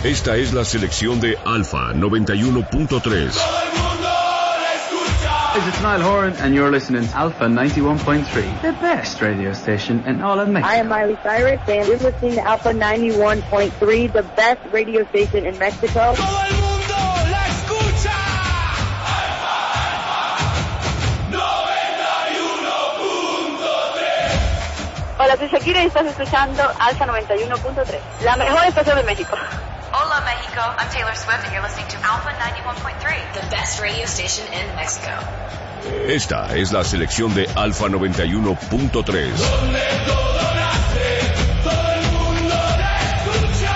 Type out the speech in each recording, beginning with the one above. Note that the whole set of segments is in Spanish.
Esta es la selección de Alfa 91.3. This is Niall Horan, and you're listening to Alpha 91.3, the best radio station in all of Mexico. I am Miley Cyrus, and you're listening to Alpha 91.3, the best radio station in Mexico. ¡Todo el mundo la escucha! Alfa, Alfa, 91.3. Hola, soy Shakira y estás escuchando Alpha 91.3, la mejor estación de México. Hola, Mexico. I'm Taylor Swift, and you're listening to Alpha 91.3, the best radio station in Mexico. Esta es la selección de Alfa 91.3. Donde todo nace, todo el mundo la escucha.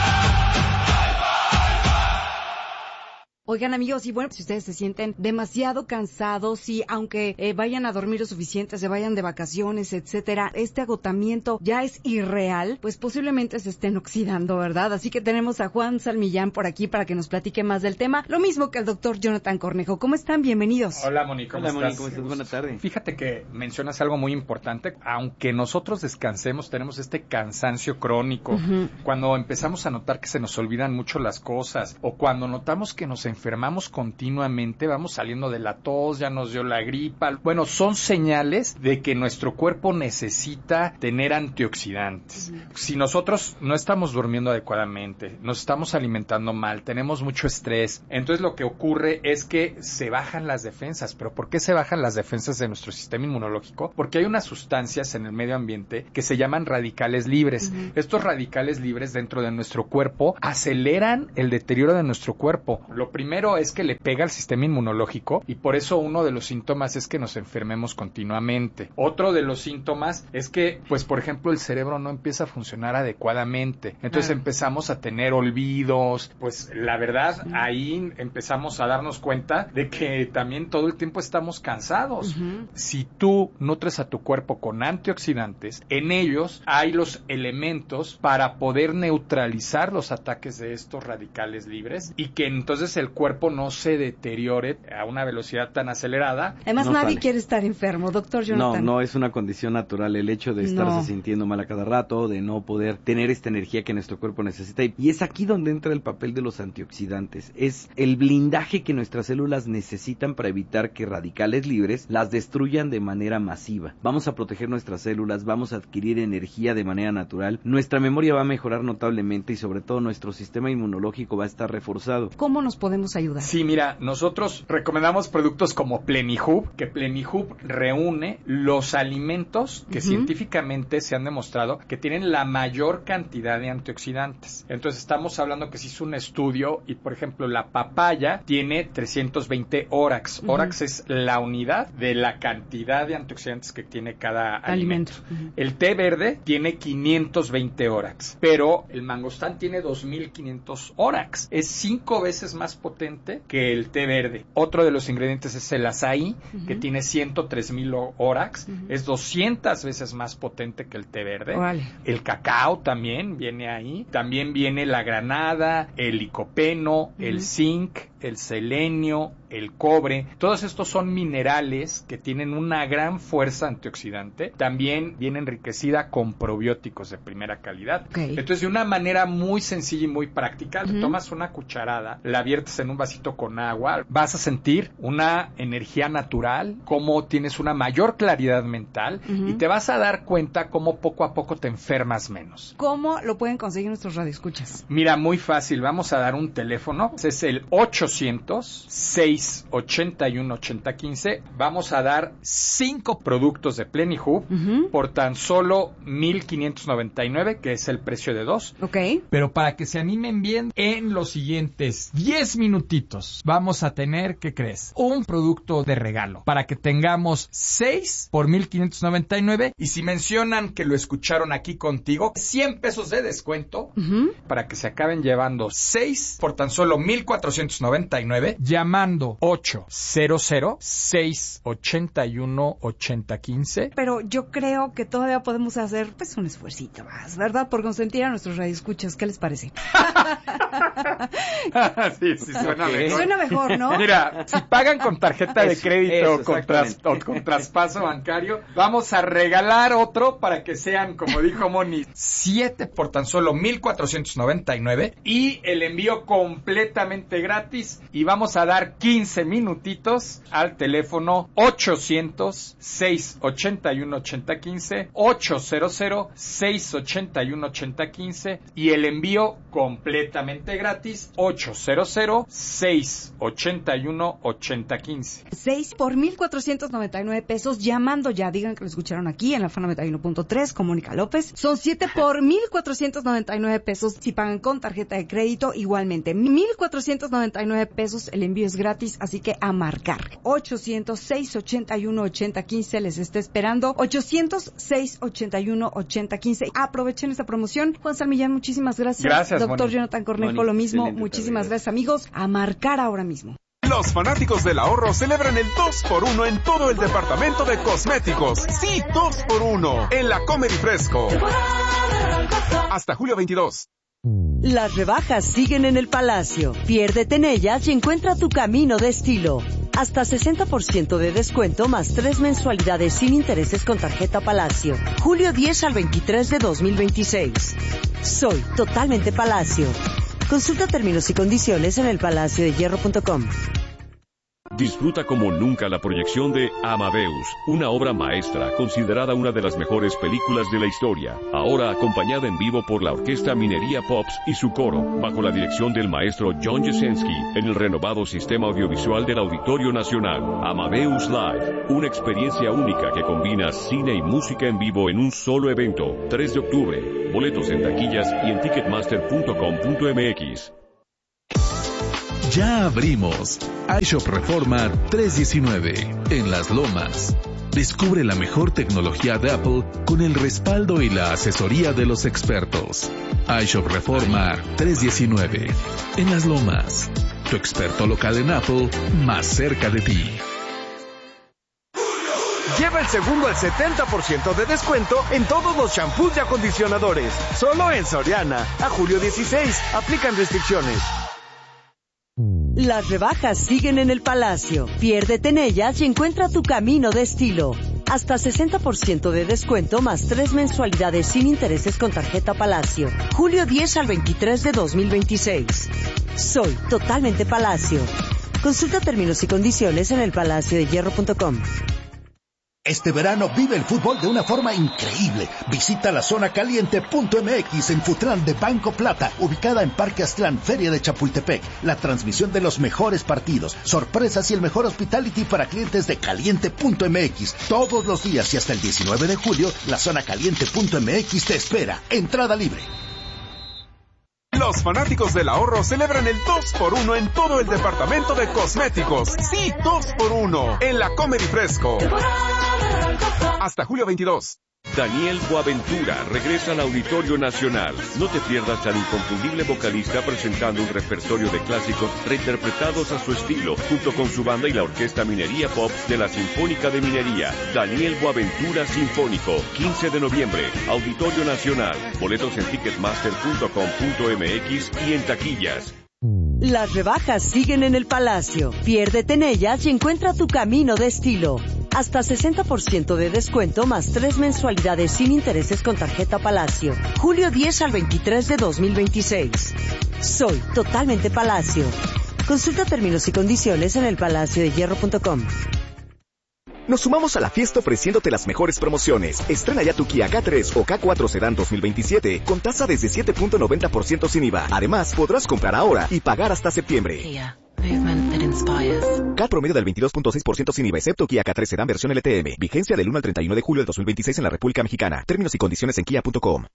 Oigan, amigos, y bueno, si ustedes se sienten demasiado cansados y aunque vayan a dormir lo suficiente, se vayan de vacaciones, etcétera, este agotamiento ya es irreal, pues posiblemente se estén oxidando, ¿verdad? Así que tenemos a Juan Salmillán por aquí para que nos platique más del tema, lo mismo que el doctor Jonathan Cornejo. ¿Cómo están? Bienvenidos. Hola, Moni, ¿cómo estás? ¿Cómo estás? Buenas tardes. Fíjate que mencionas algo muy importante. Aunque nosotros descansemos, tenemos este cansancio crónico. Uh-huh. Cuando empezamos a notar que se nos olvidan mucho las cosas o cuando notamos que nos enfermamos continuamente, vamos saliendo de la tos, ya nos dio la gripa. Bueno, son señales de que nuestro cuerpo necesita tener antioxidantes. Uh-huh. Si nosotros no estamos durmiendo adecuadamente, nos estamos alimentando mal, tenemos mucho estrés, entonces lo que ocurre es que se bajan las defensas. ¿Pero por qué se bajan las defensas de nuestro sistema inmunológico? Porque hay unas sustancias en el medio ambiente que se llaman radicales libres. Uh-huh. Estos radicales libres dentro de nuestro cuerpo aceleran el deterioro de nuestro cuerpo. Lo primero es que le pega al sistema inmunológico y por eso uno de los síntomas es que nos enfermemos continuamente. Otro de los síntomas es que, pues por ejemplo, el cerebro no empieza a funcionar adecuadamente. Entonces empezamos a tener olvidos. Pues la verdad, ahí empezamos a darnos cuenta de que también todo el tiempo estamos cansados. Uh-huh. Si tú nutres a tu cuerpo con antioxidantes, en ellos hay los elementos para poder neutralizar los ataques de estos radicales libres y que entonces el cuerpo no se deteriore a una velocidad tan acelerada. Además, nadie quiere estar enfermo, doctor Jonathan. No es una condición natural el hecho de estarse sintiendo mal a cada rato, de no poder tener esta energía que nuestro cuerpo necesita. Y es aquí donde entra el papel de los antioxidantes. Es el blindaje que nuestras células necesitan para evitar que radicales libres las destruyan de manera masiva. Vamos a proteger nuestras células, vamos a adquirir energía de manera natural, nuestra memoria va a mejorar notablemente y sobre todo nuestro sistema inmunológico va a estar reforzado. ¿Cómo nos podemos ayudar? Sí, mira, nosotros recomendamos productos como Plenihub, que Plenihub reúne los alimentos que científicamente se han demostrado que tienen la mayor cantidad de antioxidantes. Entonces estamos hablando que se hizo un estudio y, por ejemplo, la papaya tiene 320 ORAX. ORAX es la unidad de la cantidad de antioxidantes que tiene cada alimento. El té verde tiene 520 ORAX, pero el mangostán tiene 2500 ORAX. Es 5 veces más potente que el té verde. Otro de los ingredientes es el azaí, que tiene 103,000 ORAX. Es 200 veces más potente que el té verde. Vale. El cacao también viene ahí. También viene la granada, el licopeno, el zinc, el selenio, el cobre. Todos estos son minerales que tienen una gran fuerza antioxidante. También viene enriquecida con probióticos de primera calidad. Okay. Entonces, de una manera muy sencilla y muy práctica, te tomas una cucharada, la viertes en un vasito con agua, vas a sentir una energía natural, cómo tienes una mayor claridad mental y te vas a dar cuenta cómo poco a poco te enfermas menos. ¿Cómo lo pueden conseguir nuestros radioescuchas? Mira, muy fácil. Vamos a dar un teléfono. Es el 800-681-8015. Vamos a dar 5 productos de Plenihub por tan solo $1,599, que es el precio de 2. Ok. Pero para que se animen bien, en los siguientes 10 minutitos vamos a tener, ¿qué crees? Un producto de regalo para que tengamos 6 por $1,599. Y si mencionan que lo escucharon aquí contigo, 100 pesos de descuento para que se acaben llevando 6 por tan solo $1,499. 400-681-8099, llamando 800-681-8015. Pero yo creo que todavía podemos hacer pues un esfuercito más, ¿verdad? Por consentir a nuestros radioescuchas. ¿Qué les parece? Sí, suena mejor. Suena mejor, ¿no? Mira, si pagan con tarjeta de crédito o con exactamente. traspaso bancario, vamos a regalar otro para que sean, como dijo Moni, 7 por tan solo 1,499 y el envío completamente gratis. Y vamos a dar 15 minutitos al teléfono 800-681-8015, 800-681-8015 y el envío completamente gratis, 800-681-8015. 6 por 1,499 pesos, llamando ya, digan que lo escucharon aquí en la Alfa 91.3 con Mónica López. Son 7 por 1,499 pesos si pagan con tarjeta de crédito, igualmente 1,499 pesos, el envío es gratis, así que a marcar. 800-681-8015 les está esperando, 800-681-8015. Aprovechen esta promoción. Juan San Millán, muchísimas gracias. Gracias, Doctor Moni. Jonathan Cornejo, Moni, lo mismo. excelente Muchísimas tarde, gracias, amigos. A marcar ahora mismo. Los fanáticos del ahorro celebran el 2x1 en todo el departamento de cosméticos. Sí, 2x1 en la Comedy Fresco. Hasta julio 22. Las rebajas siguen en el Palacio. Piérdete en ellas y encuentra tu camino de estilo. Hasta 60% de descuento más 3 mensualidades sin intereses con tarjeta Palacio. Julio 10 al 23 de 2026. Soy totalmente Palacio. Consulta términos y condiciones en elpalaciodehierro.com. Disfruta como nunca la proyección de Amadeus, una obra maestra considerada una de las mejores películas de la historia, ahora acompañada en vivo por la Orquesta Minería Pops y su coro, bajo la dirección del maestro John Jasenski, en el renovado sistema audiovisual del Auditorio Nacional. Amadeus Live, una experiencia única que combina cine y música en vivo en un solo evento. 3 de octubre, boletos en taquillas y en ticketmaster.com.mx. Ya abrimos iShop Reforma 319 en Las Lomas. Descubre la mejor tecnología de Apple con el respaldo y la asesoría de los expertos. iShop Reforma 319 en Las Lomas. Tu experto local en Apple más cerca de ti. Lleva el segundo al 70% de descuento en todos los shampoos y acondicionadores. Solo en Soriana. A julio 16. Aplican restricciones. Las rebajas siguen en el Palacio. Piérdete en ellas y encuentra tu camino de estilo. Hasta 60% de descuento más 3 mensualidades sin intereses con tarjeta Palacio. Julio 10 al 23 de 2026. Soy totalmente Palacio. Consulta términos y condiciones en elpalaciodehierro.com. Este verano vive el fútbol de una forma increíble. Visita la zona caliente.mx en Futlán de Banco Plata, ubicada en Parque Aztlán, Feria de Chapultepec. La transmisión de los mejores partidos, sorpresas y el mejor hospitality para clientes de caliente.mx. Todos los días y hasta el 19 de julio, la zona caliente.mx te espera. Entrada libre. Los fanáticos del ahorro celebran el 2x1 en todo el departamento de cosméticos. Sí, 2x1 en la Comedy Fresco. Hasta julio 22. Daniel Boaventura regresa al Auditorio Nacional. No te pierdas al inconfundible vocalista presentando un repertorio de clásicos reinterpretados a su estilo, junto con su banda y la Orquesta Minería Pop de la Sinfónica de Minería. Daniel Boaventura Sinfónico, 15 de noviembre, Auditorio Nacional. Boletos en ticketmaster.com.mx y en taquillas. Las rebajas siguen en el Palacio. Piérdete en ellas y encuentra tu camino de estilo. Hasta 60% de descuento más 3 mensualidades sin intereses con tarjeta Palacio. Julio 10 al 23 de 2026. Soy totalmente Palacio. Consulta términos y condiciones en elpalaciodehierro.com. Nos sumamos a la fiesta ofreciéndote las mejores promociones. Estrena ya tu Kia K3 o K4 Sedan 2027 con tasa desde 7.90% sin IVA. Además, podrás comprar ahora y pagar hasta septiembre. Kia, movement that inspires. CAT promedio del 22.6% sin IVA, excepto Kia K3 Sedan versión LTM. Vigencia del 1 al 31 de julio de 2026 en la República Mexicana. Términos y condiciones en kia.com.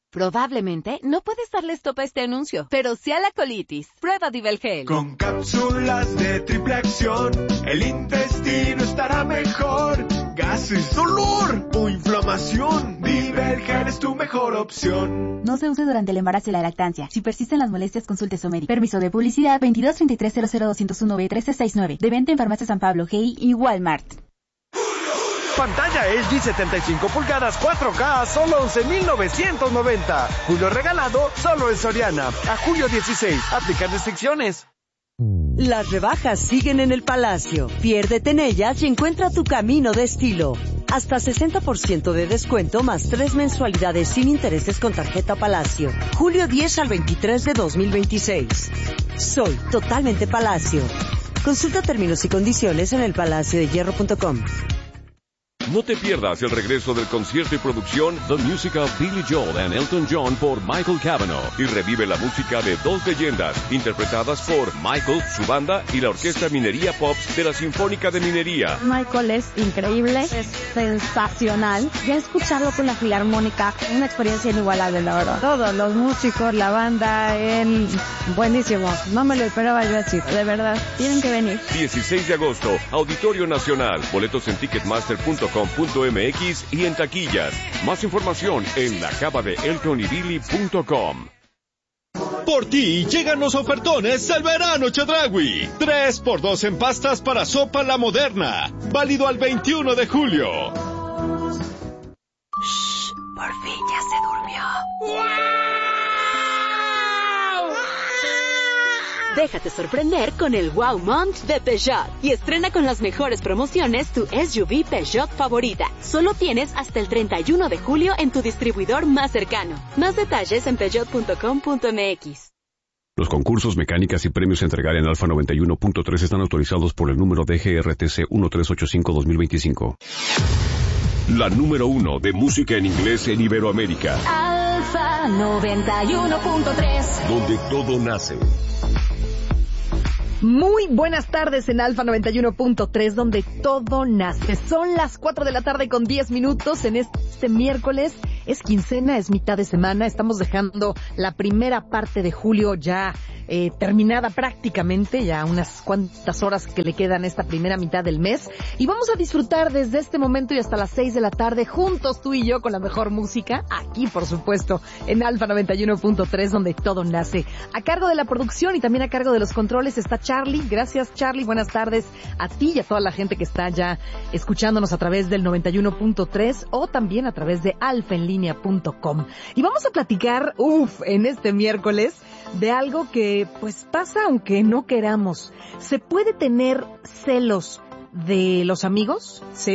Probablemente no puedes darle stop a este anuncio, pero sí a la colitis. Prueba Divelgel. Con cápsulas de triple acción, el intestino estará mejor. Gases, dolor o inflamación, Divelgel es tu mejor opción. No se use durante el embarazo y la lactancia. Si persisten las molestias, consulte a su médico. Permiso de publicidad 2233000201B1369. De venta en Farmacia San Pablo, GI y Walmart. Pantalla LG 75 pulgadas 4K a solo 11,990. Julio regalado solo en Soriana. A julio 16. Aplicar restricciones. Las rebajas siguen en el Palacio. Piérdete en ellas y encuentra tu camino de estilo. Hasta 60% de descuento más 3 mensualidades sin intereses con tarjeta Palacio. Julio 10 al 23 de 2026. Soy totalmente Palacio. Consulta términos y condiciones en elpalaciodehierro.com. No te pierdas el regreso del concierto y producción The Music of Billy Joel and Elton John por Michael Cavanaugh y revive la música de dos leyendas interpretadas por Michael, su banda y la Orquesta Minería Pops de la Sinfónica de Minería. Michael es increíble, es sensacional. Ya escucharlo con la Filarmónica, una experiencia inigualable, la verdad. Todos los músicos, la banda, él, buenísimo. No me lo esperaba yo así, de verdad. Tienen que venir. 16 de agosto, Auditorio Nacional. Boletos en ticketmaster.com.mx y en taquillas. Más información en lacavadeeltonybilly.com. Por ti llegan los ofertones del verano Chedraui. 3x2 en pastas para sopa La Moderna. Válido al 21 de julio. Shh, por fin ya se durmió. Déjate sorprender con el Wow Month de Peugeot y estrena con las mejores promociones tu SUV Peugeot favorita. Solo tienes hasta el 31 de julio en tu distribuidor más cercano. Más detalles en peugeot.com.mx. Los concursos, mecánicas y premios a entregar en Alfa 91.3 están autorizados por el número DGRTC 1385-2025. La número 1 de música en inglés en Iberoamérica. Alfa 91.3. Donde todo nace. Muy buenas tardes en Alfa 91.3, donde todo nace. Son las 4 de la tarde con 10 minutos en este miércoles. Es quincena, es mitad de semana. Estamos dejando la primera parte de julio ya terminada prácticamente, ya unas cuantas horas que le quedan a esta primera mitad del mes. Y vamos a disfrutar desde este momento y hasta las 6 de la tarde juntos tú y yo con la mejor música. Aquí, por supuesto, en Alfa 91.3, donde todo nace. A cargo de la producción y también a cargo de los controles está Charlie. Gracias, Charlie. Buenas tardes a ti y a toda la gente que está ya escuchándonos a través del 91.3 o también a través de alfaenlinea.com. Y vamos a platicar, en este miércoles, de algo que pues pasa aunque no queramos. ¿Se puede tener celos de los amigos? ¿Se